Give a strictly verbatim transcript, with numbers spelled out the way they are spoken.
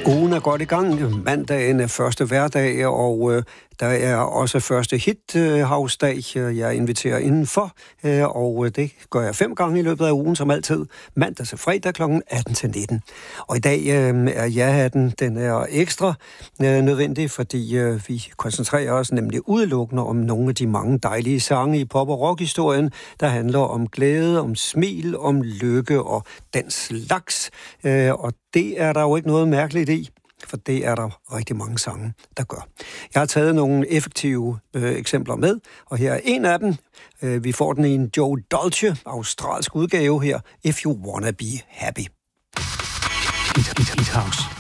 Ugen er godt i gang. Mandagen er første hverdag, og øh, der er også første hit-house-dag. Jeg inviterer indenfor, øh, og det gør jeg fem gange i løbet af ugen, som altid. Mandag til fredag kl. atten til nitten. Og i dag øh, er ja-hatten, den er ekstra øh, nødvendig, fordi øh, vi koncentrerer os nemlig udelukkende om nogle af de mange dejlige sange i pop- og rock-historien, der handler om glæde, om smil, om lykke og den slags. Øh, og det er der jo ikke noget mærkeligt i, for det er der rigtig mange sange, der gør. Jeg har taget nogle effektive øh, eksempler med, og her er en af dem. Øh, vi får den i en Joe Dolce, australsk udgave her, If You Wanna Be Happy. Hit, hit, hit house.